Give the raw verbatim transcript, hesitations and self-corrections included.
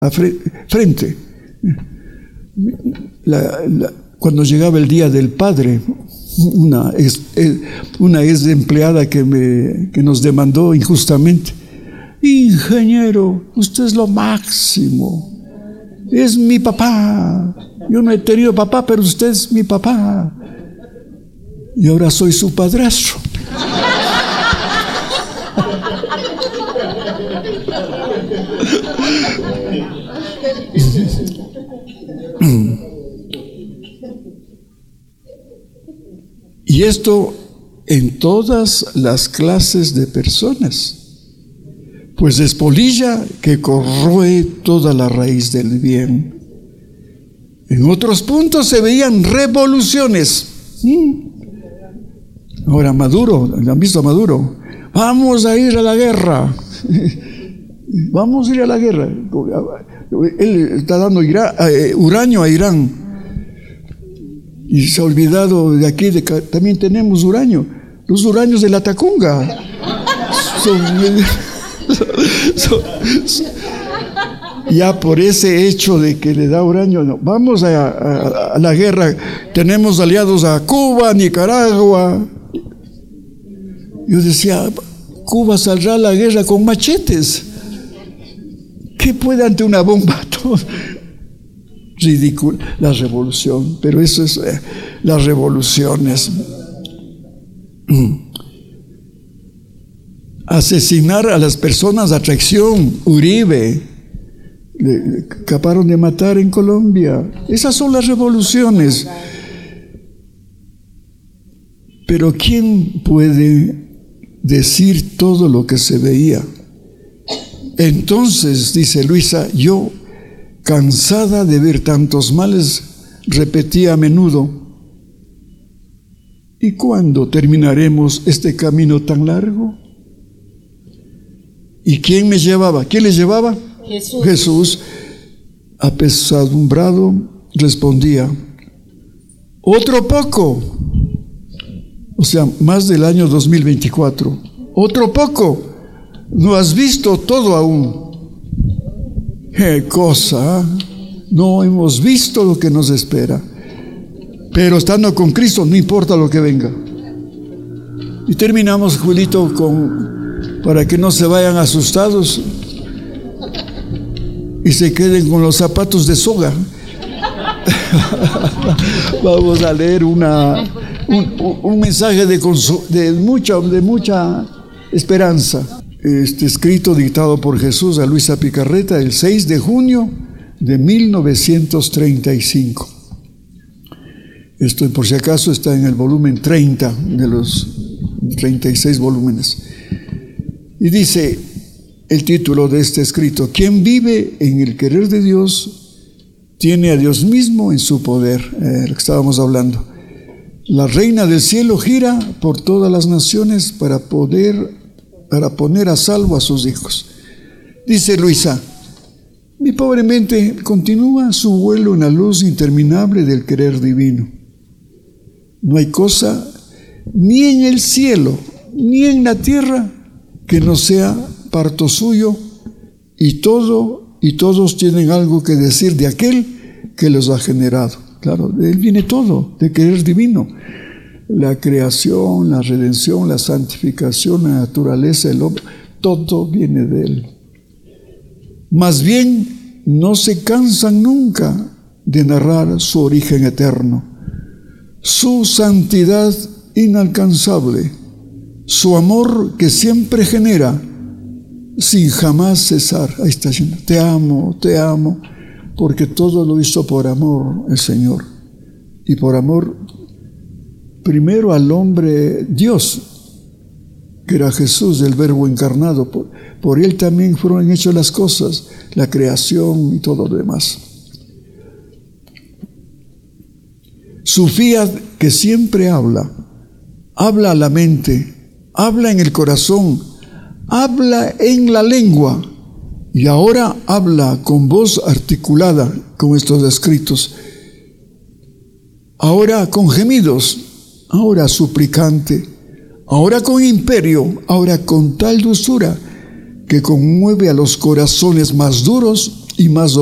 frente. La, la, cuando llegaba el día del padre, una ex, una ex empleada que, me, que nos demandó injustamente: ingeniero, usted es lo máximo, es mi papá, yo no he tenido papá, pero usted es mi papá, y ahora soy su padrastro. Y esto en todas las clases de personas, pues es polilla que corroe toda la raíz del bien. En otros puntos se veían revoluciones. Ahora Maduro, ¿han visto a Maduro? Vamos a ir a la guerra. Vamos a ir a la guerra. Él está dando Irán, eh, uranio a Irán. Y se ha olvidado de aquí, de, también tenemos uranio. Los uranios de la Tacunga. Son, son, son, ya por ese hecho de que le da uranio, no. Vamos a, a, a la guerra. Tenemos aliados a Cuba, Nicaragua. Yo decía, Cuba saldrá a la guerra con machetes. ¿Qué puede ante una bomba? Ridículo, la revolución, pero eso es eh, las revoluciones. Asesinar a las personas, atracción, Uribe, le acabaron de matar en Colombia. Esas son las revoluciones. Pero ¿quién puede decir todo lo que se veía? Entonces, dice Luisa, yo, cansada de ver tantos males, repetía a menudo: ¿y cuándo terminaremos este camino tan largo? ¿Y quién me llevaba? ¿Quién le llevaba? Jesús. Jesús, apesadumbrado, respondía: otro poco. O sea, más del año dos mil veinticuatro. Otro poco. No has visto todo aún. ¡Qué cosa! No hemos visto lo que nos espera. Pero estando con Cristo, no importa lo que venga. Y terminamos, Julito, con, para que no se vayan asustados y se queden con los zapatos de soga. Vamos a leer una, un, un mensaje de, de, mucha, de mucha esperanza. Este escrito dictado por Jesús a Luisa Picarreta el seis de junio de mil novecientos treinta y cinco. Esto, por si acaso, está en el volumen treinta de los treinta y seis volúmenes. Y dice el título de este escrito: quien vive en el querer de Dios tiene a Dios mismo en su poder. Eh, lo que estábamos hablando. La reina del cielo gira por todas las naciones para poder para poner a salvo a sus hijos. Dice Luisa: mi pobre mente continúa su vuelo en la luz interminable del querer divino. No hay cosa, ni en el cielo, ni en la tierra, que no sea parto suyo, y todo, y todos tienen algo que decir de aquel que los ha generado. Claro, de él viene todo, de querer divino. La creación, la redención, la santificación, la naturaleza, el hombre, todo viene de él. Más bien, no se cansan nunca de narrar su origen eterno, su santidad inalcanzable, su amor que siempre genera sin jamás cesar. Ahí está, te amo, te amo, porque todo lo hizo por amor el Señor. Y por amor primero al hombre Dios, que era Jesús, el Verbo encarnado. Por, por él también fueron hechas las cosas, la creación y todo lo demás. Su fiat que siempre habla, habla a la mente, habla en el corazón, habla en la lengua, y ahora habla con voz articulada, con estos escritos, ahora con gemidos, ahora suplicante, ahora con imperio, ahora con tal dulzura que conmueve a los corazones más duros y más